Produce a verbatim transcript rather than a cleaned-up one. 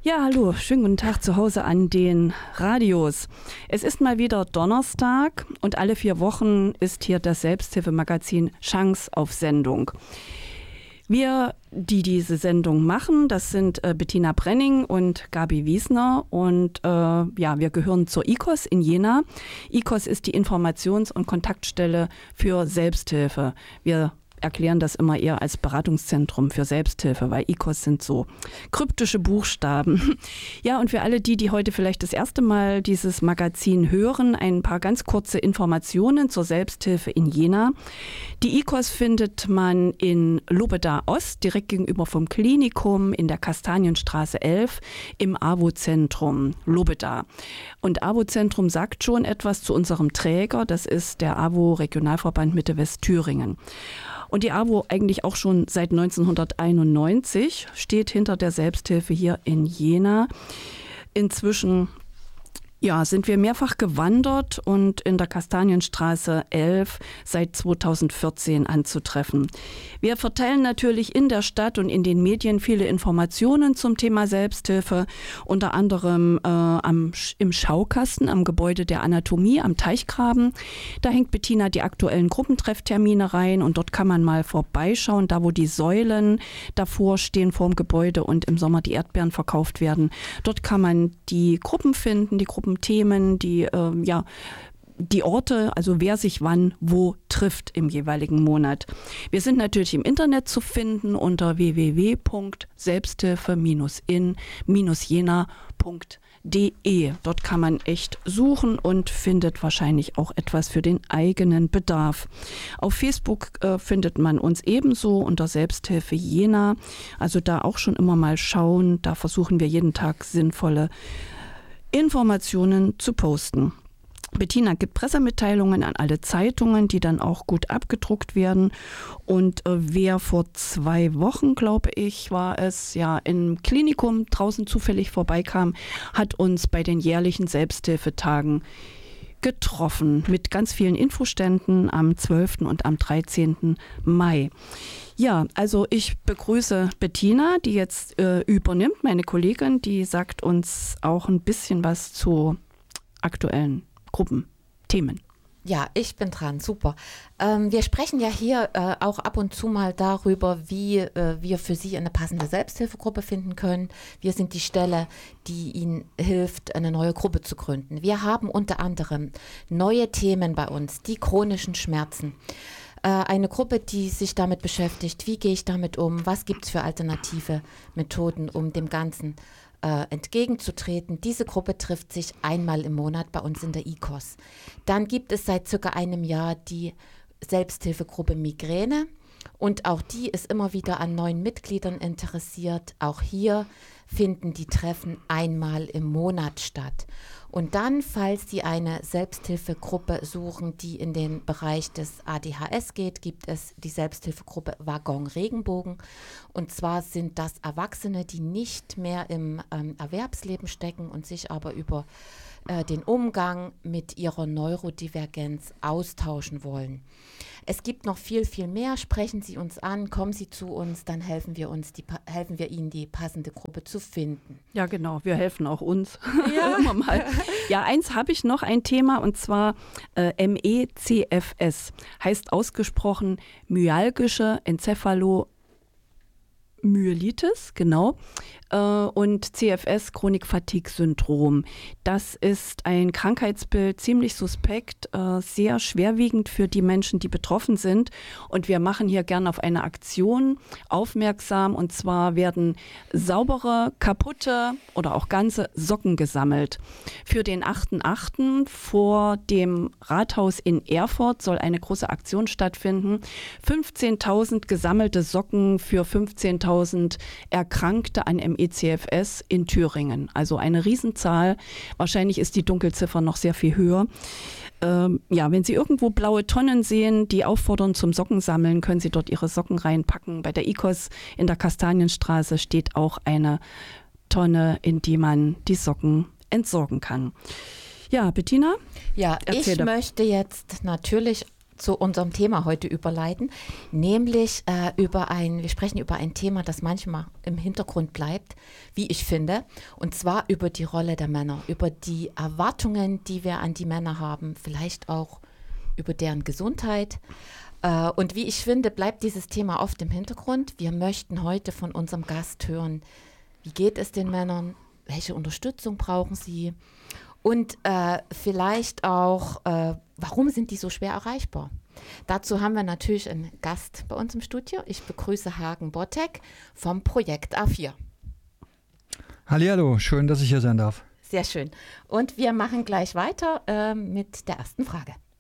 Ja, hallo, schönen guten Tag zu Hause an den Radios. Es ist mal wieder Donnerstag und alle vier Wochen ist hier das Selbsthilfemagazin Chance auf Sendung. Wir, die diese Sendung machen, das sind äh, Bettina Brenning und Gabi Wiesner und äh, ja, wir gehören zur I K O S in Jena. I K O S ist die Informations- und Kontaktstelle für Selbsthilfe. Wir erklären das immer eher als Beratungszentrum für Selbsthilfe, weil I K O S sind so kryptische Buchstaben. Ja, und für alle die, die heute vielleicht das erste Mal dieses Magazin hören, ein paar ganz kurze Informationen zur Selbsthilfe in Jena. Die I K O S findet man in Lobeda Ost, direkt gegenüber vom Klinikum in der Kastanienstraße elf im A W O-Zentrum Lobeda. Und A W O-Zentrum sagt schon etwas zu unserem Träger, das ist der A W O-Regionalverband Mitte Westthüringen. Und die A W O eigentlich auch schon seit neunzehnhunderteinundneunzig steht hinter der Selbsthilfe hier in Jena. Inzwischen ja, sind wir mehrfach gewandert und in der Kastanienstraße elf seit zweitausendvierzehn anzutreffen. Wir verteilen natürlich in der Stadt und in den Medien viele Informationen zum Thema Selbsthilfe, unter anderem äh, am, im Schaukasten am Gebäude der Anatomie am Teichgraben. Da hängt Bettina die aktuellen Gruppentrefftermine rein und dort kann man mal vorbeischauen, da wo die Säulen davor stehen vor dem Gebäude und im Sommer die Erdbeeren verkauft werden. Dort kann man die Gruppen finden, die Gruppen Themen, die, äh, ja, die Orte, also wer sich wann wo trifft im jeweiligen Monat. Wir sind natürlich im Internet zu finden unter w w w punkt selbsthilfe in jena punkt de. Dort kann man echt suchen und findet wahrscheinlich auch etwas für den eigenen Bedarf. Auf Facebook äh, findet man uns ebenso unter Selbsthilfe Jena. Also da auch schon immer mal schauen. Da versuchen wir jeden Tag sinnvolle Informationen zu posten. Bettina gibt Pressemitteilungen an alle Zeitungen, die dann auch gut abgedruckt werden. Und äh, wer vor zwei Wochen, glaube ich, war es, ja im Klinikum draußen zufällig vorbeikam, hat uns bei den jährlichen Selbsthilfetagen getroffen mit ganz vielen Infoständen am zwölften und am dreizehnten Mai. Ja, also ich begrüße Bettina, die jetzt äh, übernimmt, meine Kollegin, die sagt uns auch ein bisschen was zu aktuellen Gruppenthemen. Ja, ich bin dran, super. Ähm, wir sprechen ja hier äh, auch ab und zu mal darüber, wie äh, wir für Sie eine passende Selbsthilfegruppe finden können. Wir sind die Stelle, die Ihnen hilft, eine neue Gruppe zu gründen. Wir haben unter anderem neue Themen bei uns, die chronischen Schmerzen. Äh, eine Gruppe, die sich damit beschäftigt, wie gehe ich damit um, was gibt es für alternative Methoden, um dem Ganzen Äh, entgegenzutreten. Diese Gruppe trifft sich einmal im Monat bei uns in der I K O S. Dann gibt es seit circa einem Jahr die Selbsthilfegruppe Migräne und auch die ist immer wieder an neuen Mitgliedern interessiert. Auch hier finden die Treffen einmal im Monat statt. Und dann, falls Sie eine Selbsthilfegruppe suchen, die in den Bereich des A D H S geht, gibt es die Selbsthilfegruppe Waggon Regenbogen. Und zwar sind das Erwachsene, die nicht mehr im ähm, Erwerbsleben stecken und sich aber über äh, den Umgang mit ihrer Neurodivergenz austauschen wollen. Es gibt noch viel, viel mehr. Sprechen Sie uns an, kommen Sie zu uns, dann helfen wir uns, die, helfen wir Ihnen, die passende Gruppe zu finden. Ja, genau. Wir helfen auch uns. Ja, immer mal. Ja, eins habe ich noch, ein Thema, und zwar äh, M E C F S. Heißt ausgesprochen myalgische Enzephalomyelitis, genau. Und C F S, Chronik-Fatigue-Syndrom. Das ist ein Krankheitsbild, ziemlich suspekt, sehr schwerwiegend für die Menschen, die betroffen sind. Und wir machen hier gerne auf eine Aktion aufmerksam. Und zwar werden saubere, kaputte oder auch ganze Socken gesammelt. Für den achten achten vor dem Rathaus in Erfurt soll eine große Aktion stattfinden. fünfzehntausend gesammelte Socken für fünfzehntausend Erkrankte an M E C F S in Thüringen. Also eine Riesenzahl. Wahrscheinlich ist die Dunkelziffer noch sehr viel höher. Ähm, ja, wenn Sie irgendwo blaue Tonnen sehen, die auffordern zum Sockensammeln, können Sie dort Ihre Socken reinpacken. Bei der I K O S in der Kastanienstraße steht auch eine Tonne, in die man die Socken entsorgen kann. Ja, Bettina? Ja, ich möchte jetzt natürlich zu unserem Thema heute überleiten, nämlich äh, über ein, wir sprechen über ein Thema, das manchmal im Hintergrund bleibt, wie ich finde, und zwar über die Rolle der Männer, über die Erwartungen, die wir an die Männer haben, vielleicht auch über deren Gesundheit. Äh, und wie ich finde, bleibt dieses Thema oft im Hintergrund. Wir möchten heute von unserem Gast hören, wie geht es den Männern, welche Unterstützung brauchen sie? Und äh, vielleicht auch, äh, warum sind die so schwer erreichbar? Dazu haben wir natürlich einen Gast bei uns im Studio. Ich begrüße Hagen Bottek vom Projekt A vier. Hallihallo, schön, dass ich hier sein darf. Sehr schön. Und wir machen gleich weiter äh, mit der ersten Frage.